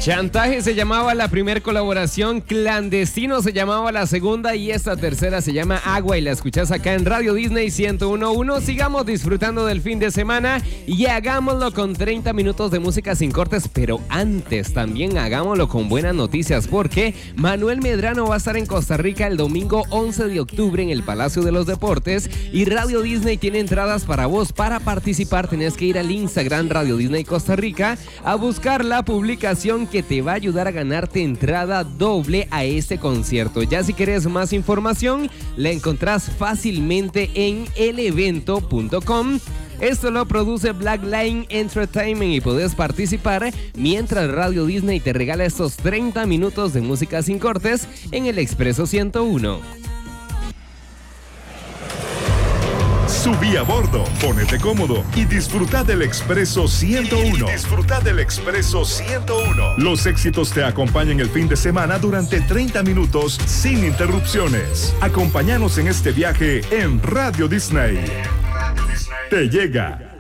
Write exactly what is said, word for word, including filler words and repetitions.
Chantaje se llamaba la primer colaboración, Clandestino se llamaba la segunda y esta tercera se llama Agua y la escuchás acá en Radio Disney ciento uno punto uno. Sigamos disfrutando del fin de semana y hagámoslo con treinta minutos de música sin cortes, pero antes también hagámoslo con buenas noticias porque Manuel Medrano va a estar en Costa Rica el domingo once de octubre en el Palacio de los Deportes y Radio Disney tiene entradas para vos. Para participar tenés que ir al Instagram Radio Disney Costa Rica a buscar la publicación que te va a ayudar a ganarte entrada doble a este concierto. Ya si querés más información, la encontrás fácilmente en el evento punto com. Esto lo produce Blackline Entertainment y podés participar mientras Radio Disney te regala estos treinta minutos de música sin cortes en el Expreso ciento uno. Subí a bordo, ponete cómodo y disfruta del Expreso ciento uno. Y disfruta del Expreso ciento uno. Los éxitos te acompañan el fin de semana durante treinta minutos sin interrupciones. Acompáñanos en este viaje en Radio Disney. Te llega